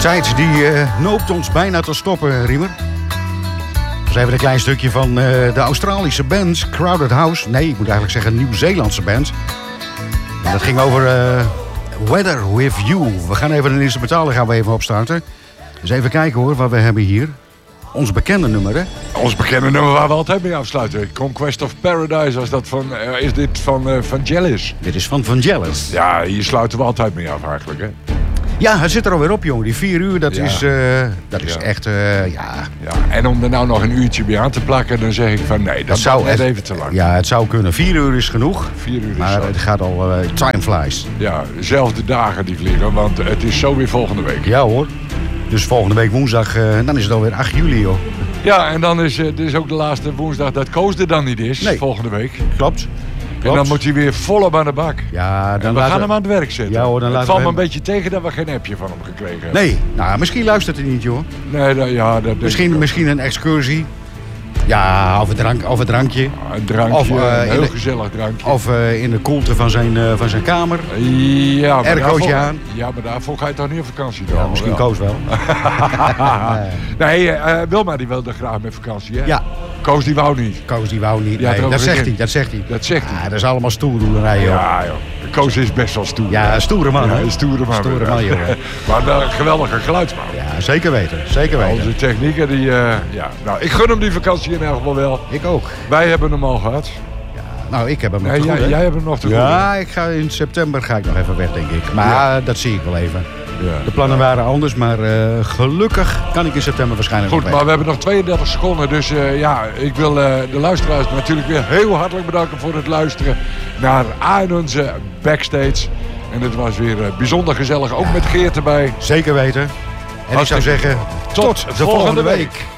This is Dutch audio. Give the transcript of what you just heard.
tijd die noopt ons bijna te stoppen, Riemer. Dat is even een klein stukje van de Australische band Crowded House. Nee, ik moet eigenlijk zeggen een Nieuw-Zeelandse band. En dat ging over Weather With You. We gaan even een instrumentaal gaan we even opstarten. Dus even kijken hoor, wat we hebben hier. Ons bekende nummer, hè? Ons bekende nummer waar we altijd mee afsluiten. Conquest of Paradise, als dat van, is dit van Vangelis. Dit is van Vangelis. Ja, hier sluiten we altijd mee af eigenlijk, hè? Ja, het zit er alweer op, jongen. Die 4 uur, dat is echt, Ja, en om er nou nog een uurtje bij aan te plakken, dan zeg ik van nee, dat zou net even te lang. Ja, het zou kunnen. 4 uur is genoeg. 4 uur is maar zo. het gaat al, time flies. Ja, dezelfde dagen die vliegen, want het is zo weer volgende week. Ja hoor. Dus volgende week woensdag, dan is het alweer 8 juli, joh. Ja, en dan is dit ook de laatste woensdag dat Koos er dan niet is, volgende week. Klopt. En dan moet hij weer volop aan de bak. Ja, dan we gaan hem aan het werk zetten. Ja, hoor, dan het laten valt we me hem... een beetje tegen dat we geen appje van hem gekregen hebben. Nee, nou, misschien luistert hij niet, joh. Nee, dat misschien een excursie. Ja, of een drankje. Een drankje, een heel gezellig drankje. Of in de koelte van zijn kamer. Ja, maar aircootje aan. Ja, maar daarvoor ga je toch niet op vakantie dan? Ja, misschien Koos wel. Nee, Wilma die wilde graag met vakantie, hè? Ja. Koos die wou niet. Ja, nee, dat zegt hij. Dat zegt hij. Ja, dat is allemaal stoerdoenerij, joh. Ja, joh. Koos is best wel stoer. Ja, stoere man. Ja, stoere man, joh. Maar een geweldige geluidsman. Ja, zeker weten. Onze technieker, die... Nou, ik gun hem die vakantie in elk geval wel. Ik ook. Wij hebben hem al gehad. Ja, nou, ik heb hem nog te goed, jij hebt hem nog te goed. Ja, in september ga ik nog even weg, denk ik. Maar dat zie ik wel even. Ja. De plannen waren anders, maar gelukkig kan ik in september waarschijnlijk goed, nog maar we hebben nog 32 seconden. Dus ik wil de luisteraars natuurlijk weer heel hartelijk bedanken voor het luisteren naar onze Backstage. En het was weer bijzonder gezellig, ook met Geert erbij. Zeker weten. En ik zou zeggen, tot de volgende week.